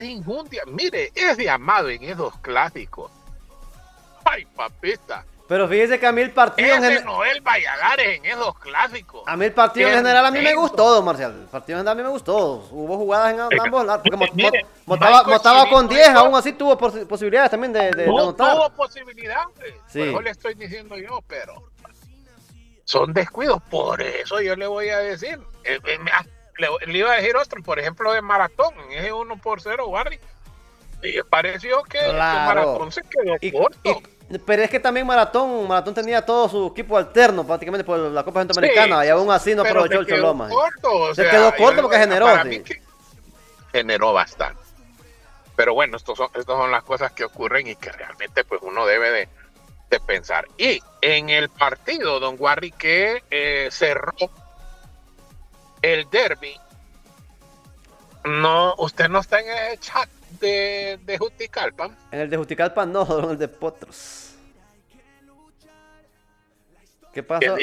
injundia. Mire, es llamado en esos clásicos. Ay, papita. Pero fíjese que a mí el partido Ese Noel Valladares en esos clásicos. a mí el partido en general a mí me Tremendo. gustó, don Marcial. El partido en general a mí me gustó. Hubo jugadas en ambos lados. Porque Mire, Motaba con Michael 10, Chirino aún así tuvo posibilidades también de no anotar. tuvo posibilidades. Sí. Por eso le estoy diciendo yo, pero son descuidos. Por eso yo le voy a decir. Le iba a decir otro, por ejemplo, de Maratón. En ese 1-0, Warri. Y pareció que Maratón se quedó corto. Pero es que también Maratón tenía todo su equipo alterno prácticamente por la Copa Centroamericana, y aún así no aprovechó el Choloma. Se quedó corto porque generó. Sí. Generó bastante. Pero bueno, estas son las cosas que ocurren y que realmente pues uno debe de pensar. Y en el partido, don Warri, que cerró el derby, no, usted no está en el chat de Juticalpa. En el de Juticalpa no, en el de Potros. ¿Qué pasó?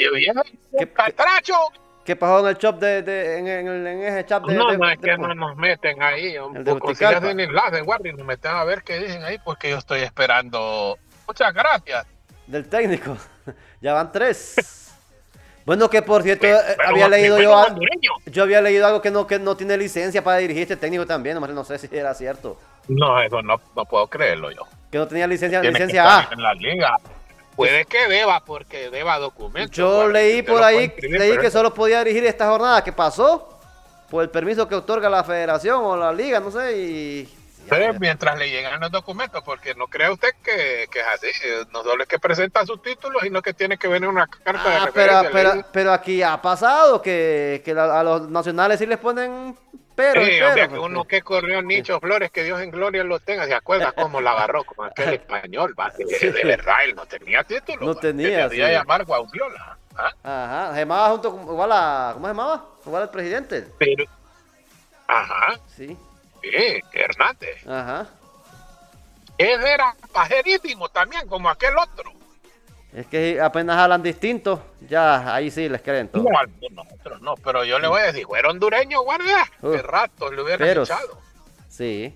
¿Qué pasó en el shop en ese chat de No, es que no nos meten ahí. El de Juticalpa. El enlace, Warri, nos meten a ver qué dicen ahí, porque yo estoy esperando. Muchas gracias. Del técnico. Ya van 3. Bueno, que por cierto, había leído yo había leído algo que no tiene licencia para dirigir este técnico también, no sé si era cierto. No, eso no puedo creerlo yo. Que no tenía licencia A. En la liga. Puede que deba, porque deba documentos. Yo leí por ahí, que solo podía dirigir esta jornada. ¿Qué pasó? Por el permiso que otorga la federación o la liga, no sé, Pero mientras le llegan los documentos, porque no crea usted que es así. No solo es que presenta sus títulos, sino que tiene que venir una carta de referencia. Pero aquí ha pasado que a los nacionales sí les ponen pero. Que uno que corrió Nicho Flores, que Dios en gloria lo tenga, ¿se acuerda cómo la agarró con aquel español? De verdad, él no tenía título. No tenía. Se hacía llamar Guaudiola. Ajá, se llamaba junto con ¿cómo se llamaba? Igual el presidente. Pero, Sí. Hernández. Ajá. Él era pajerísimo también, como aquel otro. Es que apenas hablan distinto, ya ahí sí les creen todo. No, nosotros no, pero yo le voy a decir, fuera hondureño, guarda, de rato le hubieran echado. Sí.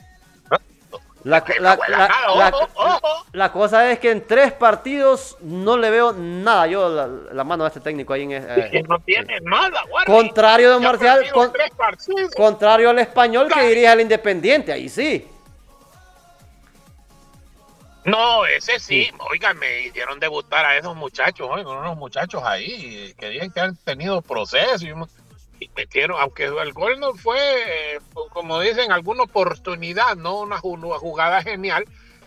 Ojo. La cosa es que en 3 partidos no le veo nada yo la mano de este técnico ahí que no tiene nada, guarda. Contrario de Marcial, contrario al Español que dirige al Independiente, ahí sí. No, ese sí, oigan, me hicieron debutar a esos muchachos, unos muchachos ahí que dicen que han tenido proceso y metieron, aunque el gol no fue, como dicen, alguna oportunidad, no una jugada genial,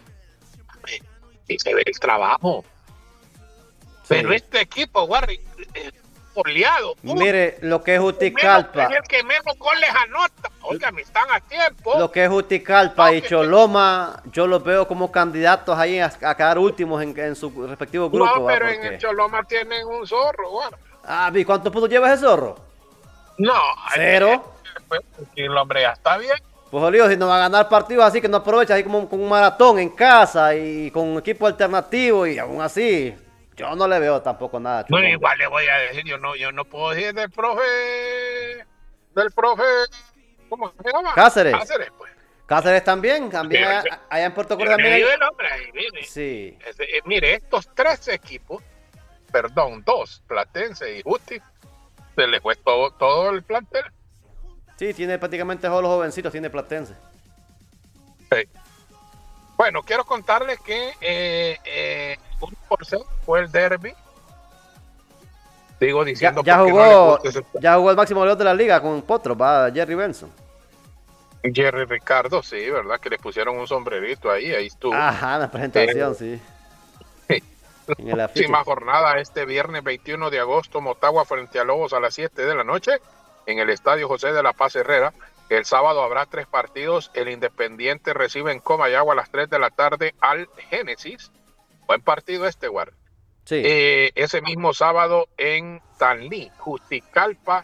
y se ve el trabajo. Sí. Pero este equipo, Warri, oleado. Mire, lo que es Juticalpa. Es el que menos goles anota. Oigan, están a tiempo. Lo que es Juticalpa y Choloma, yo los veo como candidatos ahí a quedar últimos en su respectivo grupo. No, pero en el Choloma tienen un zorro, Warri. ¿Y cuántos puntos lleva ese zorro? No. 0. El hombre ya está bien. Pues Olío, si no va a ganar partidos así que no aprovecha, así como con un Maratón en casa y con un equipo alternativo y aún así, yo no le veo tampoco nada. No, igual le voy a decir, yo no puedo decir del profe, ¿cómo se llama? Cáceres, pues. Cáceres también allá en Puerto Cortés también. Sí. Mire, estos 3 equipos, 2, Platense y Justi, se les fue todo el plantel. Sí, tiene prácticamente todos los jovencitos, tiene Platense. Sí. Bueno, quiero contarles que 1-0 fue el derby. Sigo diciendo ya jugó el máximo goleador de la liga con Potros, va Jerry Benson. Jerry Ricardo, sí, ¿verdad? Que le pusieron un sombrerito ahí estuvo. Ajá, en la presentación, sí. En la próxima jornada, este viernes 21 de agosto, Motagua frente a Lobos a las 7 de la noche, en el Estadio José de la Paz Herrera. El sábado habrá 3 partidos. El Independiente recibe en Comayagua a las 3 de la tarde al Génesis. Buen partido Guard. Sí. Ese mismo sábado en Tanlí, Juticalpa,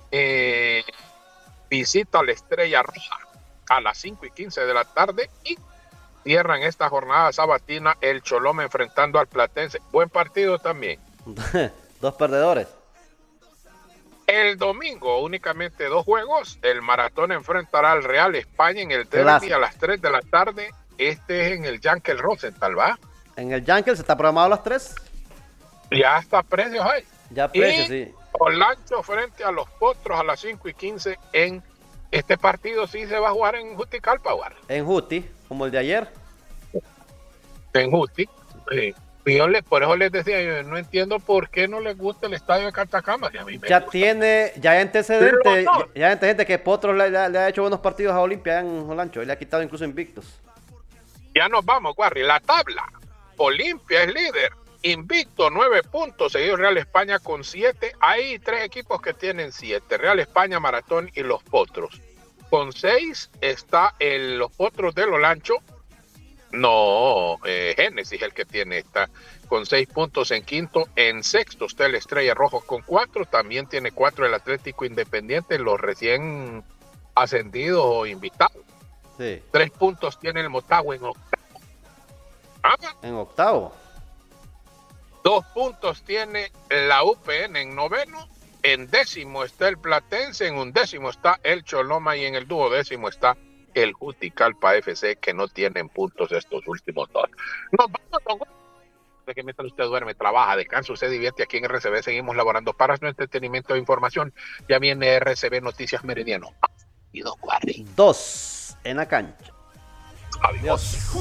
visita a la Estrella Roja a las 5:15 de la tarde y cierran esta jornada sabatina el Choloma enfrentando al Platense. Buen partido también. 2 perdedores. El domingo, únicamente 2 juegos. El Maratón enfrentará al Real España en el derby a las 3 de la tarde. Este es en el Yankel Rosenthal, ¿va? En el Yankel se está programado a las 3. Ya está precios ahí. Ya precios, sí. Olancho frente a los Potros a las 5:15 en este partido. Sí se va a jugar en Juticalpa, ¿va? En Juti, como el de ayer. En Juti. Sí. Por eso les decía, yo no entiendo por qué no les gusta el estadio de Cartagena. Ya hay antecedentes que Potros le ha hecho buenos partidos a Olimpia en Olancho. Y le ha quitado incluso invictos. Ya nos vamos, Guarri. La tabla. Olimpia es líder. Invicto, 9 puntos. Seguido Real España con 7. Hay 3 equipos que tienen 7. Real España, Maratón y los Potros. Con 6 está los Potros del Olancho. No, Génesis el que tiene, está con 6 puntos en quinto. En sexto está el Estrella Rojos con 4. También tiene 4 el Atlético Independiente, los recién ascendidos o invitados. Sí. 3 puntos tiene el Motagua en octavo. En octavo. 2 puntos tiene la UPN en noveno. En décimo está el Platense, en undécimo está el Choloma y en el duodécimo está el Juticalpa FC, que no tienen puntos estos últimos 2. Nos vamos, de que mientras usted duerme, trabaja, descansa, se divierte aquí en RCB. Seguimos laborando para su entretenimiento e información. Ya viene RCB Noticias Meridiano. Y 2 en la cancha. Adiós.